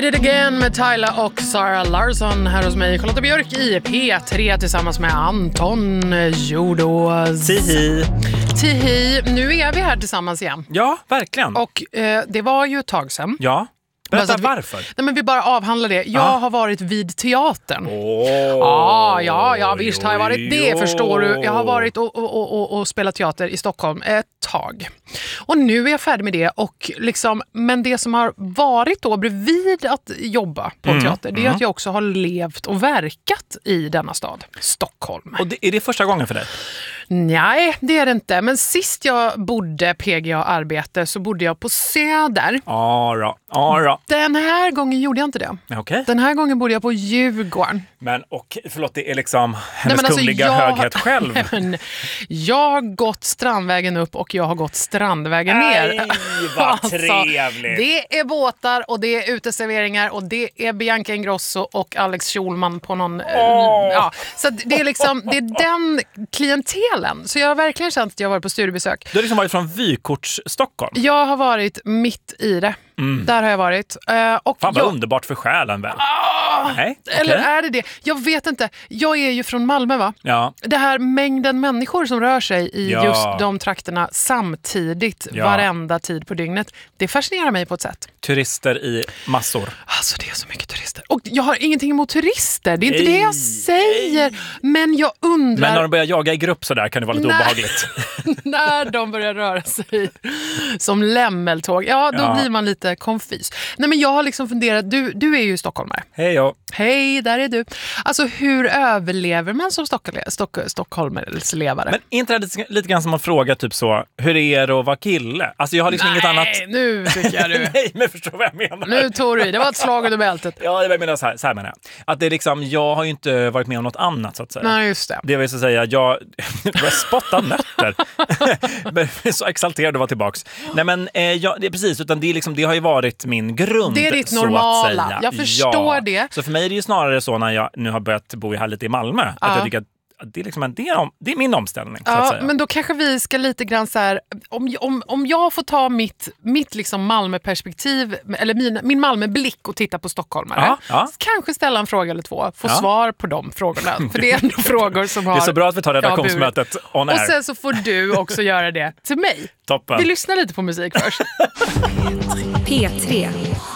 It again med Tyla och Sara Larsson här hos mig, Charlotte Björk i P3 tillsammans med Anton Jordos. Tihi. Nu är vi här tillsammans igen. Ja, verkligen. Och det var ju ett tag sedan. Ja. Berätta varför. Nej, men vi bara avhandlar det. Jag har varit vid teatern. Ja, visst har jag varit det, förstår du. Jag har varit och spelat teater i Stockholm ett tag. Och nu är jag färdig med det. Och liksom, men det som har varit då bredvid att jobba på teater, det är att jag också har levt och verkat i denna stad, Stockholm. Och är det första gången för dig? Nej, det är det inte. Men sist jag bodde PGA-arbete så bodde jag på Söder. Ja. Den här gången gjorde jag inte det. Okay. Den här gången bodde jag på Djurgården. Men förlåt, det är liksom hennes kungliga höghet själv. Jag har gått Strandvägen upp och jag har gått Strandvägen ner. Nej, vad trevligt. Det är båtar och det är uteserveringar och det är Bianca Ingrosso och Alex Schulman på någon... så det är liksom, det är den klientelen. Så jag har verkligen känt att jag har varit på studiebesök. Du har liksom varit från Vykorts Stockholm. Jag har varit mitt i det. Där har jag varit. Och fan vad underbart för själen väl? Nej, okay. Eller är det? Jag vet inte. Jag är ju från Malmö, va? Ja. Det här mängden människor som rör sig i just de trakterna samtidigt varenda tid på dygnet. Det fascinerar mig på ett sätt. Turister i massor. Alltså det är så mycket turister. Och jag har ingenting emot turister. Det är inte det jag säger. Men jag undrar... Men när de börjar jaga i grupp så där kan det vara lite obehagligt. När de börjar röra sig som lämmeltåg. Då blir man lite konfys. Nej, men jag har liksom funderat. Du är ju stockholmare. Hej då. Hej, där är du. Alltså hur överlever man som stockholmarelevare? Men inte det lite grann som att fråga typ så, hur är det att vara kille? Alltså jag har liksom inget annat... Nej, nu tycker jag du. Nej, men förstår vad jag menar. Nu tog du i, det var ett slag under bältet. Ja, jag menar så här menar jag. Att det är liksom, jag har ju inte varit med om något annat så att säga. Nej, just det. Det vill säga, jag spottar nötter. Men så exalterad att vara tillbaks. Nej men, det är precis, utan det är liksom, det har ju varit min grund. Det är ditt normala, jag förstår det. Så för mig är det ju snarare så när jag nu har börjat bo här lite i Malmö, att jag tycker att det är, liksom det är min omställning. Så att säga. Men då kanske vi ska lite grann så här, om jag får ta mitt liksom Malmö-perspektiv, eller min Malmö-blick och titta på stockholmare, kanske ställa en fråga eller två, få svar på de frågorna. För det är ändå frågor som har... Det är så bra att vi tar redaktionsmötet on air. Och sen så får du också göra det till mig. Toppen. Vi lyssnar lite på musik först. P3.